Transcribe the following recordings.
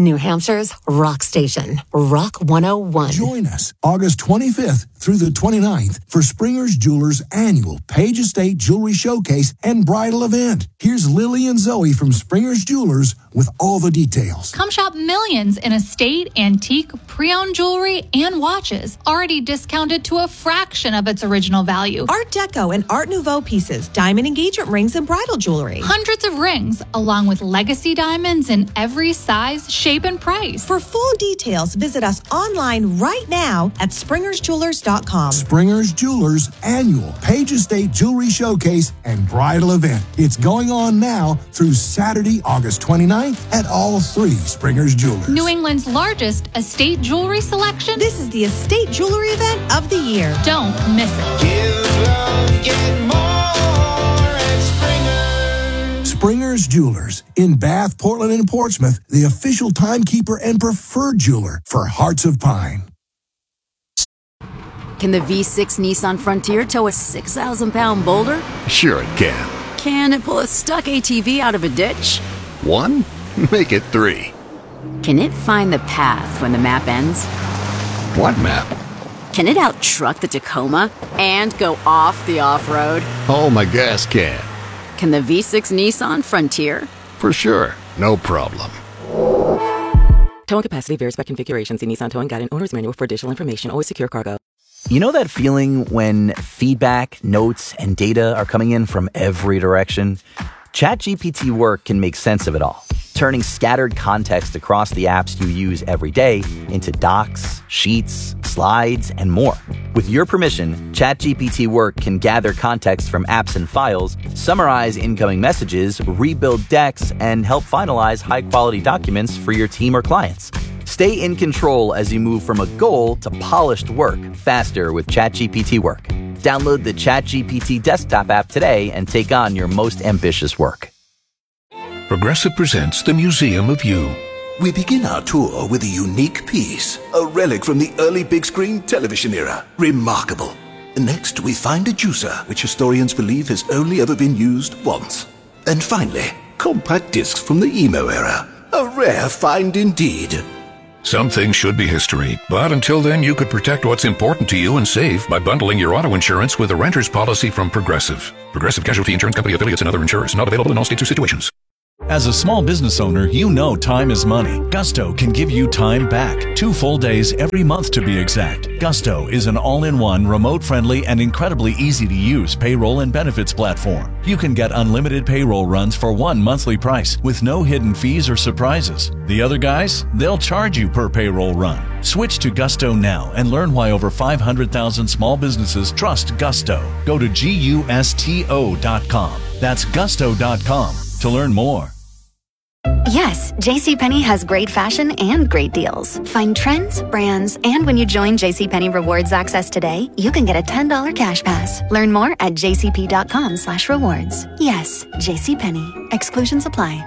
New Hampshire's rock station, Rock 101. Join us August 25th through the 29th for Springer's Jewelers' annual Page Estate Jewelry Showcase and Bridal event. Here's Lily and Zoe from Springer's Jewelers with all the details. Come shop millions in estate, antique, pre-owned jewelry, and watches, already discounted to a fraction of its original value. Art Deco and Art Nouveau pieces, diamond engagement rings, and bridal jewelry. Hundreds of rings, along with legacy diamonds in every size, shape, and price. For full details, visit us online right now at springersjewelers.com. Springer's Jewelers' annual Page Estate Jewelry Showcase and Bridal event. It's going on now through Saturday, August 29th at all three Springer's Jewelers. New England's largest estate jewelry selection. This is the estate jewelry event of the year. Don't miss it. Give love, get more at Springer's. Springer's Jewelers in Bath, Portland, and Portsmouth, the official timekeeper and preferred jeweler for Hearts of Pine. Can the V6 Nissan Frontier tow a 6,000-pound boulder? Sure it can. Can it pull a stuck ATV out of a ditch? 1? Make it 3. Can it find the path when the map ends? What map? Can it out-truck the Tacoma and go off the off-road? Oh, my gas can. Can the V6 Nissan Frontier? For sure. No problem. Towing capacity varies by configuration. See Nissan Towing Guide and Owner's Manual for additional information. Always secure cargo. You know that feeling when feedback, notes, and data are coming in from every direction? ChatGPT Work can make sense of it all, turning scattered context across the apps you use every day into docs, sheets, slides, and more. With your permission, ChatGPT Work can gather context from apps and files, summarize incoming messages, rebuild decks, and help finalize high-quality documents for your team or clients. Stay in control as you move from a goal to polished work faster with ChatGPT Work. Download the ChatGPT desktop app today and take on your most ambitious work. Progressive presents the Museum of You. We begin our tour with a unique piece, a relic from the early big screen television era. Remarkable. Next, we find a juicer, which historians believe has only ever been used once. And finally, compact discs from the emo era. A rare find indeed. Some things should be history, but until then you could protect what's important to you and save by bundling your auto insurance with a renter's policy from Progressive. Progressive Casualty Insurance Company affiliates and other insurers. Not available in all states or situations. As a small business owner, you know time is money. Gusto can give you time back. 2 full days every month to be exact. Gusto is an all-in-one, remote-friendly, and incredibly easy-to-use payroll and benefits platform. You can get unlimited payroll runs for one monthly price with no hidden fees or surprises. The other guys, they'll charge you per payroll run. Switch to Gusto now and learn why over 500,000 small businesses trust Gusto. Go to GUSTO.com. That's Gusto.com to learn more. Yes, JCPenney has great fashion and great deals. Find trends, brands, and when you join JCPenney Rewards Access today, you can get a $10 cash pass. Learn more at jcp.com/rewards. Yes, JCPenney. Exclusions apply.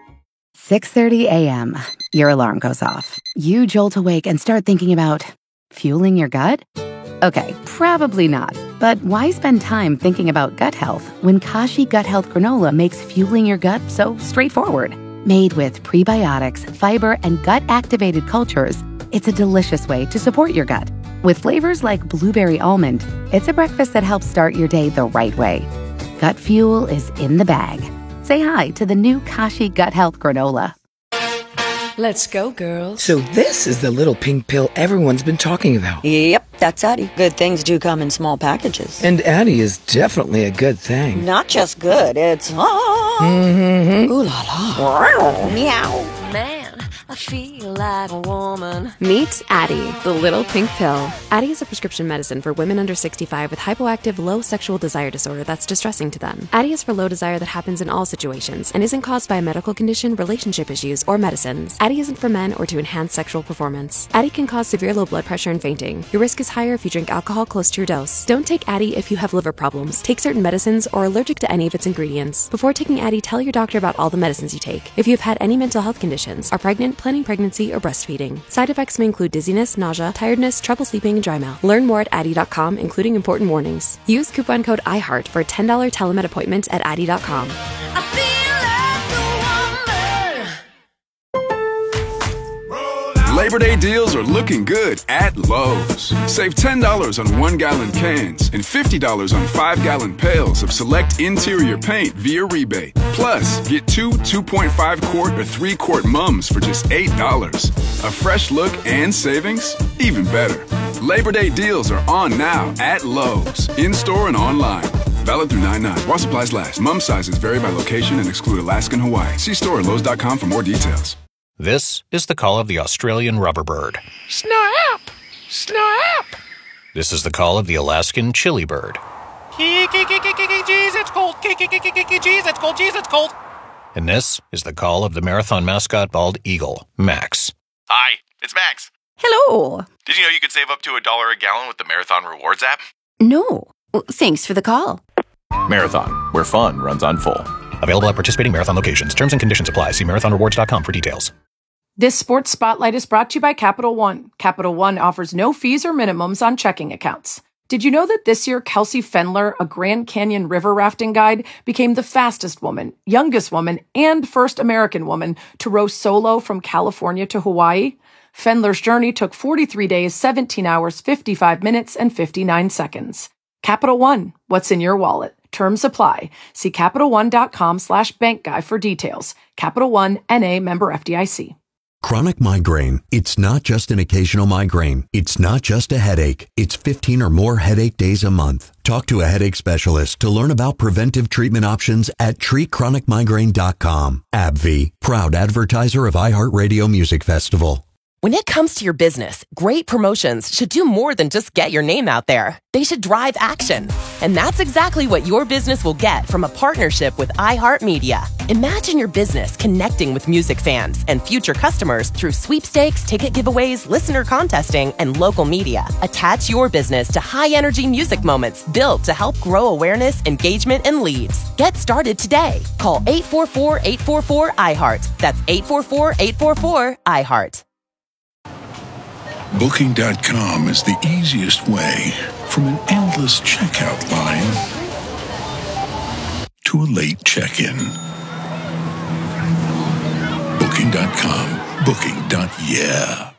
6:30 a.m. Your alarm goes off. You jolt awake and start thinking about fueling your gut? Okay, probably not. But why spend time thinking about gut health when Kashi Gut Health Granola makes fueling your gut so straightforward? Made with prebiotics, fiber, and gut-activated cultures, it's a delicious way to support your gut. With flavors like blueberry almond, it's a breakfast that helps start your day the right way. Gut fuel is in the bag. Say hi to the new Kashi Gut Health Granola. Let's go, girls. So this is the little pink pill everyone's been talking about. Yep, that's Addie. Good things do come in small packages. And Addie is definitely a good thing. Not just good, it's... Mm-hmm. Ooh la la. Meow. Man, I feel like a woman. Meet Addie, the little pink pill. Addie is a prescription medicine for women under 65 with hypoactive low sexual desire disorder that's distressing to them. Addie is for low desire that happens in all situations and isn't caused by a medical condition, relationship issues, or medicines. Addie isn't for men or to enhance sexual performance. Addie can cause severe low blood pressure and fainting. Your risk is higher if you drink alcohol close to your dose. Don't take Addie if you have liver problems, take certain medicines, or are allergic to any of its ingredients. Before taking Addie, tell your doctor about all the medicines you take. If you have had any mental health conditions, are pregnant, planning pregnancy, or breastfeeding. Side effects may include dizziness, nausea, tiredness, trouble sleeping, and dry mouth. Learn more at Addie.com, including important warnings. Use coupon code IHEART for a $10 telemed appointment at Addie.com. Labor Day deals are looking good at Lowe's. Save $10 on 1-gallon cans and $50 on 5-gallon pails of select interior paint via rebate. Plus, get 2 2.5-quart or 3-quart mums for just $8. A fresh look and savings? Even better. Labor Day deals are on now at Lowe's, in-store and online. Valid through 9/9. While supplies last. Mum sizes vary by location and exclude Alaska and Hawaii. See store at Lowe's.com for more details. This is the call of the Australian rubberbird. Snap! Snap! This is the call of the Alaskan chili bird. Jeez, it's cold. Jeez, it's cold. Jeez, it's cold. And this is the call of the marathon mascot bald eagle, Max. Hi, it's Max. Hello. Did you know you could save up to $1 a gallon with the Marathon Rewards app? No. Thanks for the call. Marathon, where fun runs on full. Available at participating Marathon locations. Terms and conditions apply. See marathonrewards.com for details. This Sports Spotlight is brought to you by Capital One. Capital One offers no fees or minimums on checking accounts. Did you know that this year Kelsey Fendler, a Grand Canyon river rafting guide, became the fastest woman, youngest woman, and first American woman to row solo from California to Hawaii? Fendler's journey took 43 days, 17 hours, 55 minutes, and 59 seconds. Capital One, what's in your wallet? Terms apply. See CapitalOne.com/bankguy for details. Capital One, N.A. member FDIC. Chronic migraine. It's not just an occasional migraine. It's not just a headache. It's 15 or more headache days a month. Talk to a headache specialist to learn about preventive treatment options at treatchronicmigraine.com. AbbVie, proud advertiser of iHeartRadio Music Festival. When it comes to your business, great promotions should do more than just get your name out there. They should drive action. And that's exactly what your business will get from a partnership with iHeartMedia. Imagine your business connecting with music fans and future customers through sweepstakes, ticket giveaways, listener contesting, and local media. Attach your business to high-energy music moments built to help grow awareness, engagement, and leads. Get started today. Call 844-844-iHeart. That's 844-844-iHeart. Booking.com is the easiest way from an endless checkout line to a late check-in. Booking.com. Booking.yeah.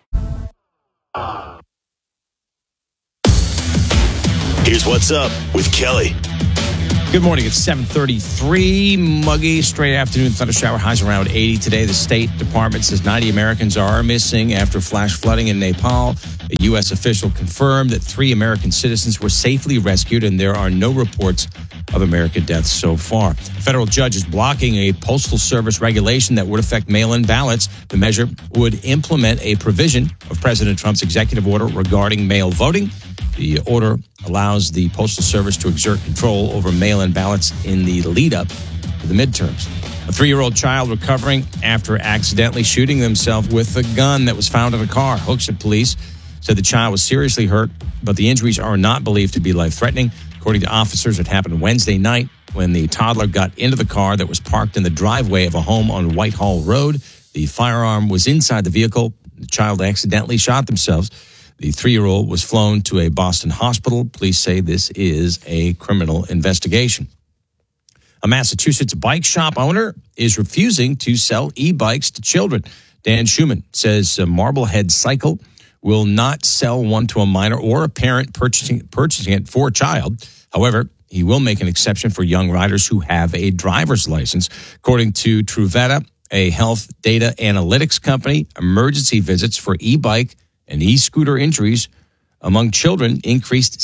Here's what's up with Kelly. Good morning. It's 7:33. Muggy, straight afternoon thunder shower. Highs around 80 today. The State Department says 90 Americans are missing after flash flooding in Nepal. A U.S. official confirmed that 3 American citizens were safely rescued, and there are no reports of American deaths so far. A federal judge is blocking a Postal Service regulation that would affect mail-in ballots. The measure would implement a provision of President Trump's executive order regarding mail voting. The order allows the Postal Service to exert control over mail-in ballots in the lead-up to the midterms. A 3-year-old child recovering after accidentally shooting themselves with a gun that was found in a car. Hooksett police said the child was seriously hurt, but the injuries are not believed to be life-threatening. According to officers, it happened Wednesday night when the toddler got into the car that was parked in the driveway of a home on Whitehall Road. The firearm was inside the vehicle. The child accidentally shot themselves. The 3-year-old was flown to a Boston hospital. Police say this is a criminal investigation. A Massachusetts bike shop owner is refusing to sell e-bikes to children. Dan Schumann says Marblehead Cycle will not sell one to a minor or a parent purchasing it for a child. However, he will make an exception for young riders who have a driver's license. According to Truveta, a health data analytics company, emergency visits for e-bike and e-scooter injuries among children increased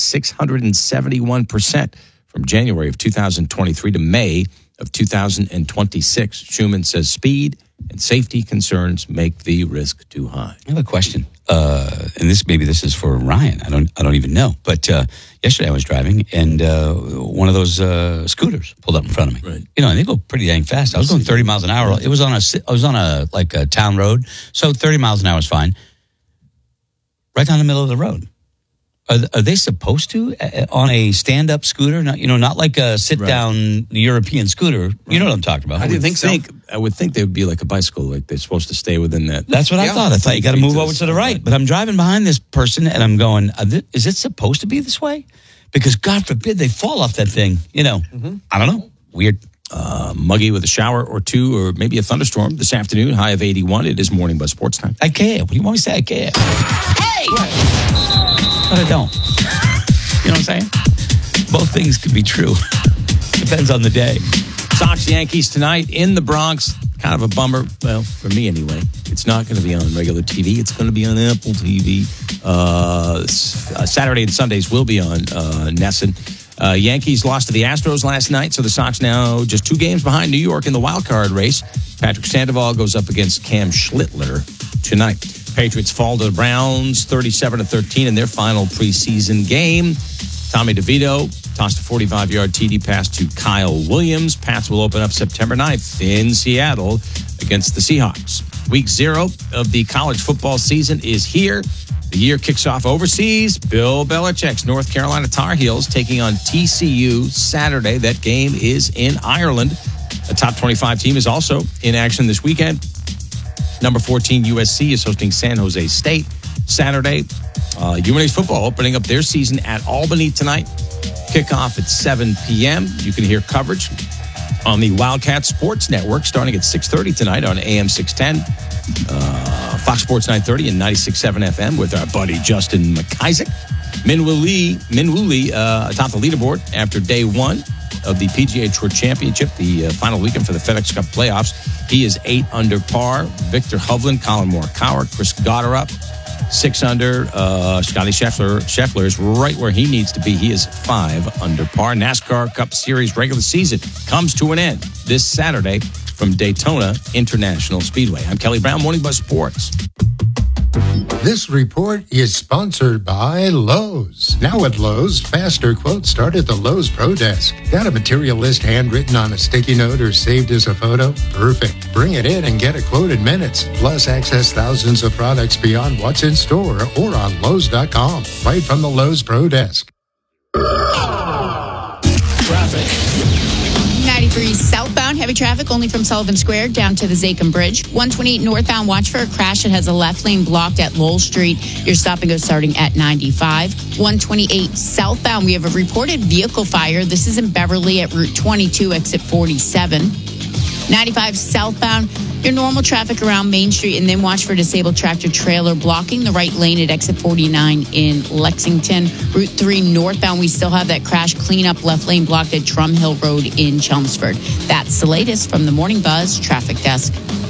671% from January of 2023 to May of 2026. Schumann says speed and safety concerns make the risk too high. I have a question, and this is for Ryan. I don't even know. But yesterday I was driving, and one of those scooters pulled up in front of me. Right. And they go pretty dang fast. I was going 30 miles an hour. It was on a town road, so 30 miles an hour is fine. Right down the middle of the road. Are they supposed to on a stand-up scooter? Not like a sit-down European scooter. Right. You know what I'm talking about. I would think they would be like a bicycle, like they're supposed to stay within that. That's what I thought. I thought you got to move over to the right. But I'm driving behind this person, and I'm going, is it supposed to be this way? Because God forbid they fall off that thing. I don't know. Weird. Muggy with a shower or two, or maybe a thunderstorm this afternoon. High of 81. It is Morning Buzz Sports Time. I care. What do you want me to say? I care. Hey! But I don't. You know what I'm saying? Both things could be true. Depends on the day. Sox Yankees tonight in the Bronx. Kind of a bummer. Well, for me anyway. It's not going to be on regular TV. It's going to be on Apple TV. Saturday and Sundays will be on Nesson. Yankees lost to the Astros last night, so the Sox now just 2 games behind New York in the wild card race. Patrick Sandoval goes up against Cam Schlittler tonight. Patriots fall to the Browns 37-13 in their final preseason game. Tommy DeVito tossed a 45-yard TD pass to Kyle Williams. Pats will open up September 9th in Seattle against the Seahawks. Week 0 of the college football season is here. The year kicks off overseas. Bill Belichick's North Carolina Tar Heels taking on TCU Saturday. That game is in Ireland. The top 25 team is also in action this weekend. Number 14 USC is hosting San Jose State Saturday. UNH football opening up their season at Albany tonight. Kickoff at 7 p.m. You can hear coverage on the Wildcat Sports Network starting at 6:30 tonight on AM 610. Fox Sports 930 and 96.7 FM with our buddy Justin McIsaac. Minwoo Lee atop the leaderboard after day 1 of the PGA Tour Championship, the final weekend for the FedEx Cup playoffs. He is 8 under par. Victor Hovland, Colin Morikawa, Chris Gotterup, 6 under. Scotty Scheffler is right where he needs to be. He is 5 under par. NASCAR Cup Series regular season comes to an end this Saturday from Daytona International Speedway. I'm Kelly Brown, Morning Buzz Sports. This report is sponsored by Lowe's. Now at Lowe's, faster quotes start at the Lowe's Pro Desk. Got a material list handwritten on a sticky note or saved as a photo? Perfect. Bring it in and get a quote in minutes. Plus, access thousands of products beyond what's in store or on Lowe's.com. Right from the Lowe's Pro Desk. Traffic. 93 southbound, heavy traffic only from Sullivan Square down to the Zachem Bridge. 128 northbound, watch for a crash that has a left lane blocked at Lowell Street. Your stop and go starting at 95. 128 southbound, we have a reported vehicle fire. This is in Beverly at Route 22, exit 47. 95 southbound, your normal traffic around Main Street, and then watch for disabled tractor trailer blocking the right lane at exit 49 in Lexington. Route 3 northbound, we still have that crash cleanup, left lane blocked at Drum Hill Road in Chelmsford. That's the latest from the Morning Buzz Traffic Desk.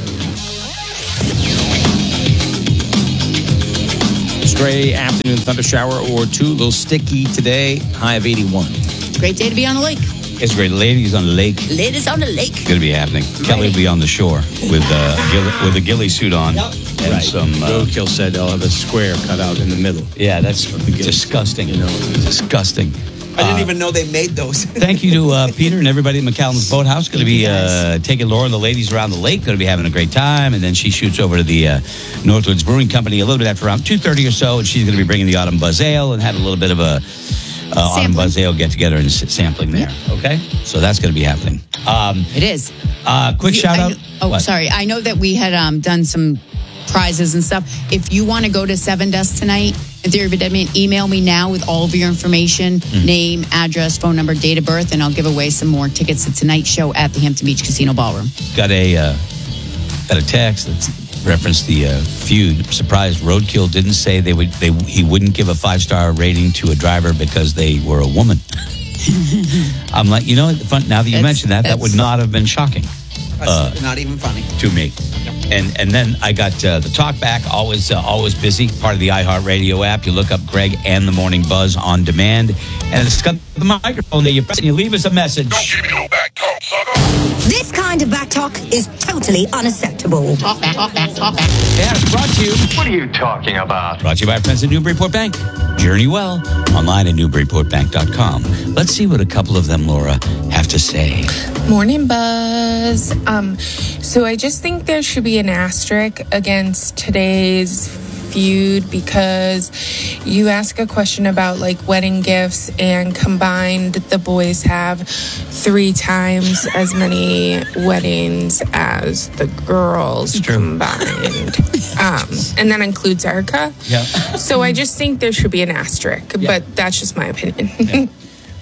Stray afternoon thunder shower or 2, a little sticky today, high of 81. Great day to be on the lake. It's great. Ladies on the lake. Ladies on the lake. Going to be happening. Kelly will be on the shore with a ghillie suit on. Yep. And right. some... Roadkill said they'll have a square cut out in the middle. Yeah, that's disgusting. You know, disgusting. I didn't even know they made those. Thank you to Peter and everybody at McCallum's Boathouse. Going to be taking Laura and the ladies around the lake. Going to be having a great time. And then she shoots over to the Northwoods Brewing Company a little bit after around 2:30 or so. And she's going to be bringing the Autumn Buzz Ale and have a little bit of a Autumn Buzz Ale get together and sampling there. Okay? So that's going to be happening. It is. Quick shout out. Sorry. I know that we had done some prizes and stuff. If you want to go to Seven Dust tonight, in Theory of a Dead Man, email me now with all of your information, name, address, phone number, date of birth, and I'll give away some more tickets to tonight's show at the Hampton Beach Casino Ballroom. Got a text that's referenced the feud. Surprised Roadkill didn't say he wouldn't give a 5-star rating to a driver because they were a woman. I'm like, you know, now that you mentioned that would not have been shocking. Not even funny to me. And then I got the talk back. Always busy. Part of the iHeartRadio app. You look up Greg and the Morning Buzz on demand, and it's got the microphone there. You press and you leave us a message. Don't give me no back talk, sucker. This kind of back talk is totally unacceptable. Talk back. Yeah, it's brought to you. What are you talking about? Brought to you by our friends at Newburyport Bank. Journey well online at newburyportbank.com. Let's see what a couple of them, Laura, have to say. Morning Buzz. So I just think there should be an asterisk against today's feud because you ask a question about like wedding gifts and combined the boys have 3 times as many weddings as the girls combined. And that includes Erica. Yeah. So I just think there should be an asterisk, but that's just my opinion.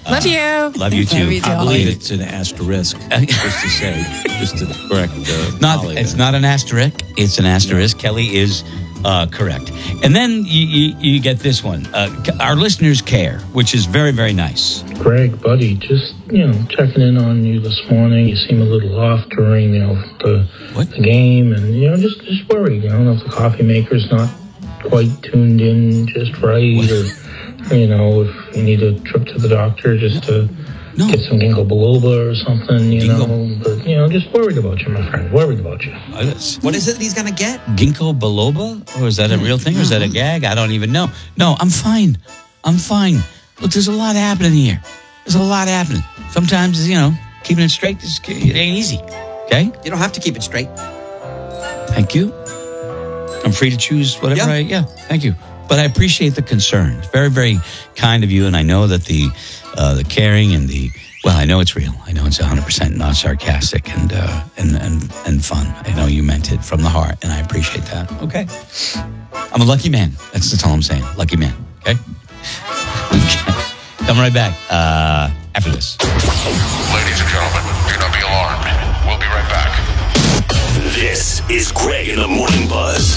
Love you. Love you too. Love you too. I believe it's an asterisk, just to say, just to correct It's not an asterisk. It's an asterisk. Kelly is correct. And then you get this one. Our listeners care, which is very, very nice. Greg, buddy, just, checking in on you this morning. You seem a little off during, the game. And, just worried, if the coffee maker's not quite tuned in just right. Or, if you need a trip to the doctor just to get some ginkgo biloba or something, But, just worried about you, my friend. Worried about you. What is it he's going to get? Ginkgo biloba? Or is that a real thing? Or is that a gag? I don't even know. No, I'm fine. Look, there's a lot happening here. There's a lot happening. Sometimes, keeping it straight, it ain't easy. Okay? You don't have to keep it straight. Thank you. I'm free to choose whatever thank you. But I appreciate the concern. It's very, very kind of you, and I know that the caring and I know it's real. I know it's 100% not sarcastic and fun. I know you meant it from the heart, and I appreciate that. Okay. I'm a lucky man. That's all I'm saying. Lucky man. Okay? Come right back after this. Ladies and gentlemen, do not be alarmed. We'll be right back. This is Greg in the Morning Buzz.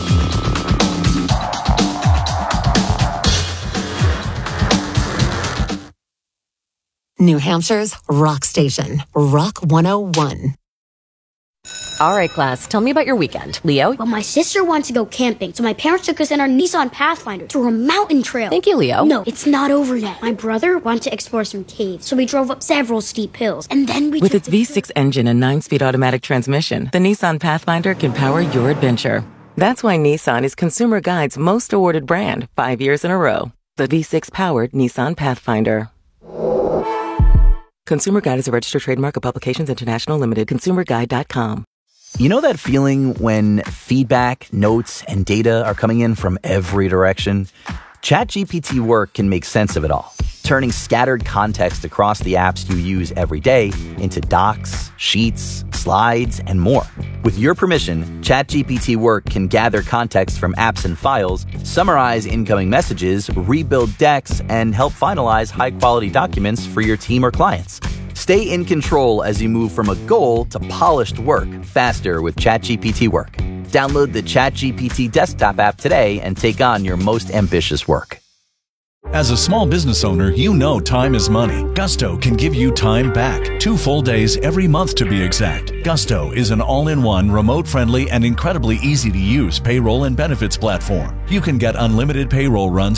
New Hampshire's rock station, Rock 101. All right, class, tell me about your weekend. Leo? Well, my sister wants to go camping, so my parents took us in our Nissan Pathfinder to a mountain trail. Thank you, Leo. No, it's not over yet. My brother wanted to explore some caves, so we drove up several steep hills, and then we With its V6 engine and 9-speed automatic transmission, the Nissan Pathfinder can power your adventure. That's why Nissan is Consumer Guide's most awarded brand 5 years in a row. The V6-powered Nissan Pathfinder. Consumer Guide is a registered trademark of Publications International Limited. ConsumerGuide.com. You know that feeling when feedback, notes, and data are coming in from every direction? ChatGPT Work can make sense of it all, turning scattered context across the apps you use every day into docs, sheets, slides, and more. With your permission, ChatGPT Work can gather context from apps and files, summarize incoming messages, rebuild decks, and help finalize high-quality documents for your team or clients. Stay in control as you move from a goal to polished work faster with ChatGPT Work. Download the ChatGPT desktop app today and take on your most ambitious work. As a small business owner, you know time is money. Gusto can give you time back. 2 full days every month to be exact. Gusto is an all-in-one, remote-friendly, and incredibly easy-to-use payroll and benefits platform. You can get unlimited payroll runs